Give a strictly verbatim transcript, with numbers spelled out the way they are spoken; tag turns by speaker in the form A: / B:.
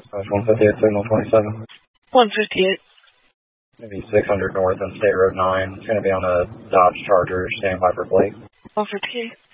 A: one fifty-eight, signal twenty-seven.
B: one fifty-eight.
A: Maybe six hundred north on State Road nine. It's going to be on a Dodge Charger, standing by for plate.
B: one fifty-eight.